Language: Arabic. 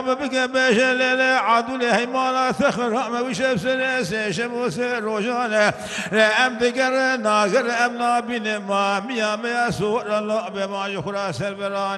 بك بشلل عدول هيمانا ثخر ما وشبسل سيشم وسر روجانه ام دقر ناقر ام نابين ما ميا سوء الله بما يخرى سربران